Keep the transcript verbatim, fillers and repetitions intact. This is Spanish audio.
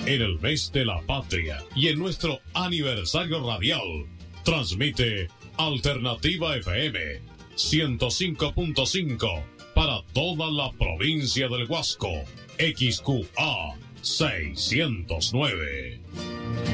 En el mes de la patria y en nuestro aniversario radial, transmite Alternativa F M ciento cinco punto cinco para toda la provincia del Huasco. X Q A seiscientos nueve.